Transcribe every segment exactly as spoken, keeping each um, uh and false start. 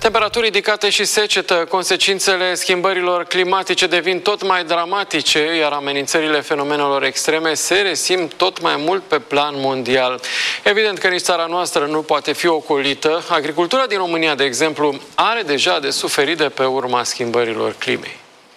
Temperaturi ridicate și secetă, consecințele schimbărilor climatice devin tot mai dramatice, iar amenințările fenomenelor extreme se resimt tot mai mult pe plan mondial. Evident că nici țara noastră nu poate fi ocolită. Agricultura din România, de exemplu, are deja de suferit de pe urma schimbărilor climei.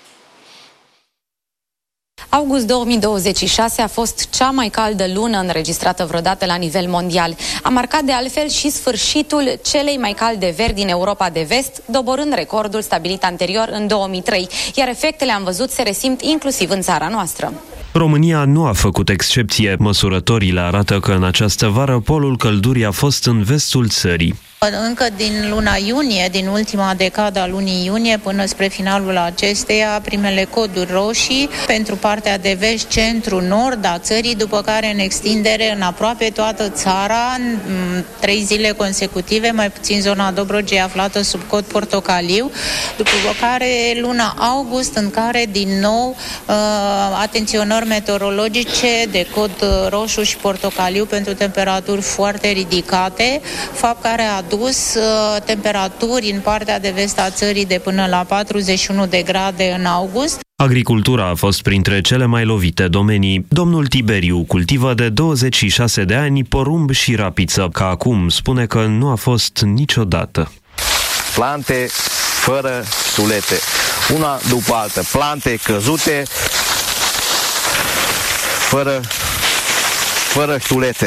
August două mii douăzeci și șase a fost cea mai caldă lună înregistrată vreodată la nivel mondial. A marcat de altfel și sfârșitul celei mai calde veri din Europa de Vest, doborând recordul stabilit anterior în două mii trei, iar efectele, am văzut, se resimt inclusiv în țara noastră. România nu a făcut excepție. Măsurătorile arată că în această vară polul căldurii a fost în vestul țării. Încă din luna iunie, din ultima decadă a lunii iunie până spre finalul acesteia, primele coduri roșii pentru partea de vest, centru, nord a țării, după care în extindere în aproape toată țara, în trei zile consecutive, mai puțin zona Dobrogei aflată sub cod portocaliu, după care luna august, în care din nou uh, atenționări meteorologice de cod roșu și portocaliu pentru temperaturi foarte ridicate, fapt care a dus uh, temperaturi în partea de vest a țării de până la patruzeci și unu de grade în august. Agricultura a fost printre cele mai lovite domenii. Domnul Tiberiu cultivă de douăzeci și șase de ani porumb și rapiță, ca acum spune că nu a fost niciodată. Plante fără sulete, una după altă, plante căzute, fără, fără ștulete.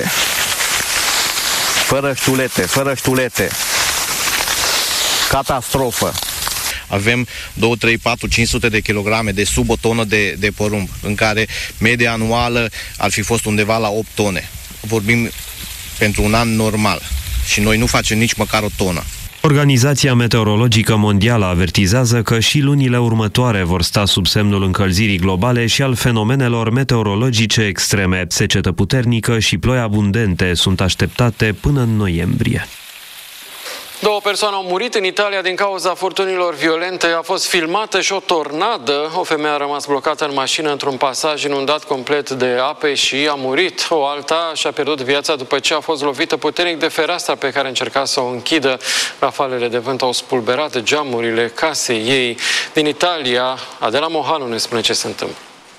Fără ștulete, fără ștulete. Catastrofă. Avem două, trei, patru, cinci sute de kilograme de sub o tonă de, de porumb, în care media anuală ar fi fost undeva la opt tone. Vorbim pentru un an normal și noi nu facem nici măcar o tonă. Organizația Meteorologică Mondială avertizează că și lunile următoare vor sta sub semnul încălzirii globale și al fenomenelor meteorologice extreme. Secetă puternică și ploi abundente sunt așteptate până în noiembrie. Două persoane au murit în Italia din cauza furtunilor violente. A fost filmată și o tornadă. O femeie a rămas blocată în mașină într-un pasaj inundat complet de ape și a murit. O alta și-a pierdut viața după ce a fost lovită puternic de fereastra pe care încerca să o închidă. Rafalele de vânt au spulberat geamurile casei ei. Din Italia, Adela Mohanu ne spune ce se întâmplă.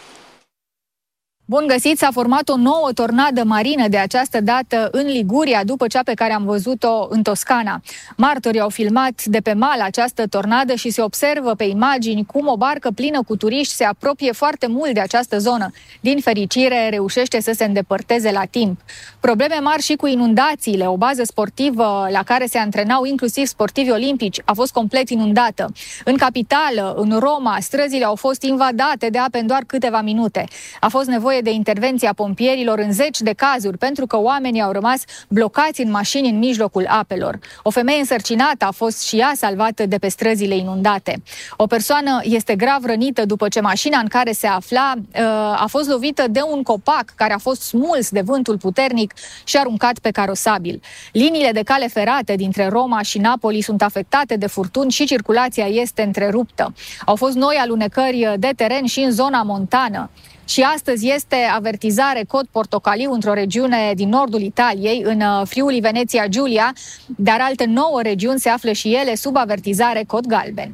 Bun găsit, s-a format o nouă tornadă marină, de această dată în Liguria, după cea pe care am văzut-o în Toscana. Martorii au filmat de pe mal această tornadă și se observă pe imagini cum o barcă plină cu turiști se apropie foarte mult de această zonă. Din fericire, reușește să se îndepărteze la timp. Probleme mari și cu inundațiile. O bază sportivă la care se antrenau inclusiv sportivi olimpici a fost complet inundată. În capitală, în Roma, străzile au fost invadate de ape în doar câteva minute. A fost nevoie de intervenția pompierilor în zeci de cazuri, pentru că oamenii au rămas blocați în mașini în mijlocul apelor. O femeie însărcinată a fost și ea salvată de pe străzile inundate. O persoană este grav rănită după ce mașina în care se afla a fost lovită de un copac care a fost smuls de vântul puternic și aruncat pe carosabil. Liniile de cale ferate dintre Roma și Napoli sunt afectate de furtuni și circulația este întreruptă. Au fost noi alunecări de teren și în zona montană. Și astăzi este avertizare cod portocaliu într-o regiune din nordul Italiei, în Friuli Veneția Giulia, dar alte nouă regiuni se află și ele sub avertizare cod galben.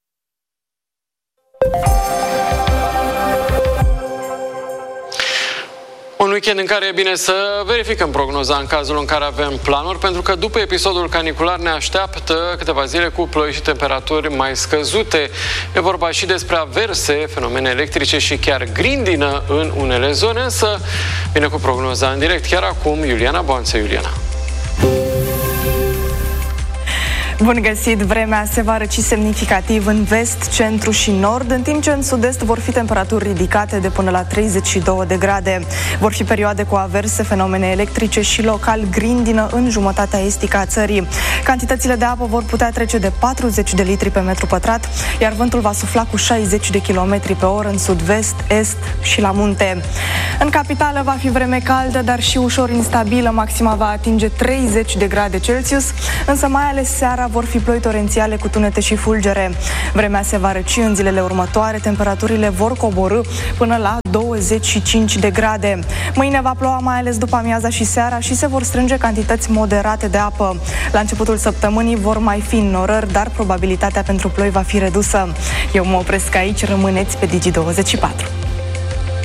Un weekend în care e bine să verificăm prognoza în cazul în care avem planuri, pentru că după episodul canicular ne așteaptă câteva zile cu ploi și temperaturi mai scăzute. E vorba și despre averse, fenomene electrice și chiar grindină în unele zone, însă vine cu prognoza în direct chiar acum Iuliana Boanță. Iuliana. Bun găsit! Vremea se va răci semnificativ în vest, centru și nord, în timp ce în sud-est vor fi temperaturi ridicate de până la treizeci și două de grade. Vor fi perioade cu averse, fenomene electrice și local grindină în jumătatea estică a țării. Cantitățile de apă vor putea trece de patruzeci de litri pe metru pătrat, iar vântul va sufla cu șaizeci de kilometri pe oră în sud-vest, est și la munte. În capitală va fi vreme caldă, dar și ușor instabilă. Maxima va atinge treizeci de grade Celsius, însă mai ales seara vor vor fi ploi torențiale cu tunete și fulgere. Vremea se va răci în zilele următoare, temperaturile vor coborî până la douăzeci și cinci de grade. Mâine va ploua mai ales după amiaza și seara și se vor strânge cantități moderate de apă. La începutul săptămânii vor mai fi înnorări, dar probabilitatea pentru ploi va fi redusă. Eu mă opresc aici, rămâneți pe Digi douăzeci și patru.